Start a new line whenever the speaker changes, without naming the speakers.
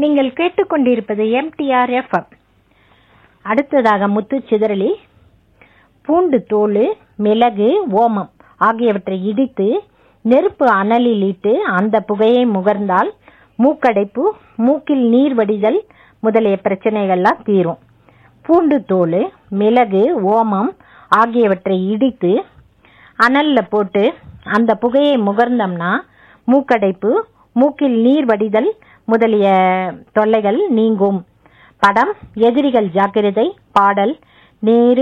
நீங்கள் கேட்டுக்கொண்டிருப்பது MTR FM. அடுத்ததாக முத்து சிதறலி. பூண்டு தோல், மிளகு, ஓமம் ஆகியவற்றை இடித்து நெருப்பு அனலில் இட்டு அந்த புகையை முகர்ந்தால் மூக்கடைப்பு, மூக்கில் நீர் வடிதல் முதலிய பிரச்சனைகள்லாம் தீரும். பூண்டு தோல், மிளகு, ஓமம் ஆகியவற்றை இடித்து அனல்ல போட்டு அந்த புகையை முகர்ந்தோம்னா மூக்கடைப்பு, மூக்கில் நீர் வடிதல் முதலிய தொல்லைகள் நீங்கும். படம் எதிரிகள் ஜாக்கிரதை. பாடல் நேரு